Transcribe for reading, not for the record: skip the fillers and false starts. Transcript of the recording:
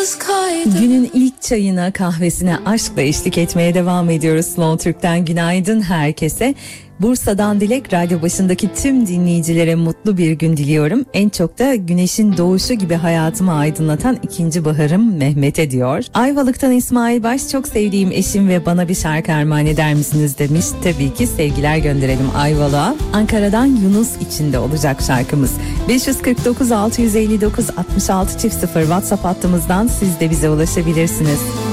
Günün ilk çayına, kahvesine aşkla eşlik etmeye devam ediyoruz. Slow Türk'ten günaydın herkese. Bursa'dan Dilek, radyo başındaki tüm dinleyicilere mutlu bir gün diliyorum. En çok da güneşin doğuşu gibi hayatımı aydınlatan ikinci baharım Mehmet'e diyor. Ayvalık'tan İsmail Baş, çok sevdiğim eşim ve bana bir şarkı armağan eder misiniz demiş. Tabii ki sevgiler gönderelim Ayvalık'a. Ankara'dan Yunus içinde olacak şarkımız. 549 659 66 0 WhatsApp hattımızdan siz de bize ulaşabilirsiniz.